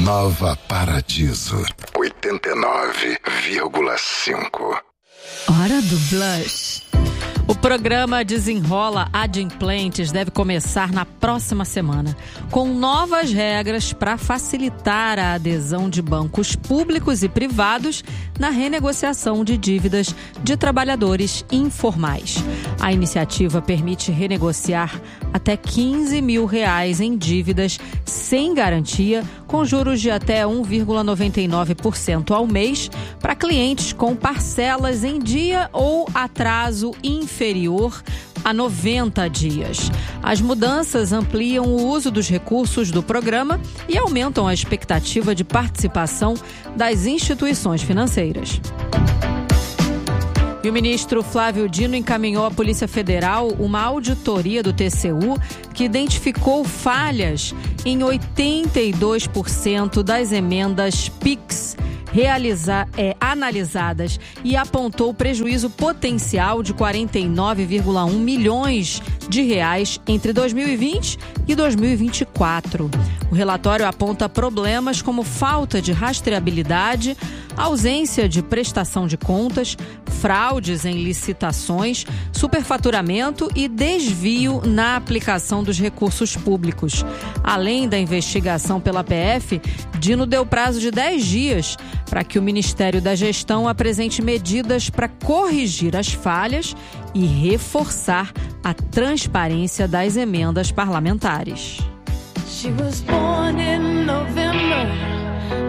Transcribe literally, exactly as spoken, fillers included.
Nova Paradiso, oitenta e nove vírgula cinco. Hora do Blush. O programa Desenrola Adimplentes deve começar na próxima semana, com novas regras para facilitar a adesão de bancos públicos e privados na renegociação de dívidas de trabalhadores informais. A iniciativa permite renegociar até quinze mil reais em dívidas sem garantia, com juros de até um vírgula noventa e nove por cento ao mês, para clientes com parcelas em dia ou atraso inferior a noventa dias. As mudanças ampliam o uso dos recursos do programa e aumentam a expectativa de participação das instituições financeiras. E o ministro Flávio Dino encaminhou à Polícia Federal uma auditoria do T C U que identificou falhas em oitenta e dois por cento das emendas Pix realiza, é, analisadas e apontou prejuízo potencial de quarenta e nove vírgula um milhões de reais entre dois mil e vinte e dois mil e vinte e quatro. O relatório aponta problemas como falta de rastreabilidade, ausência de prestação de contas, fraudes em licitações, superfaturamento e desvio na aplicação dos recursos públicos. Além da investigação pela P F, Dino deu prazo de dez dias para que o Ministério da Gestão apresente medidas para corrigir as falhas e reforçar a transparência das emendas parlamentares. She was born in November.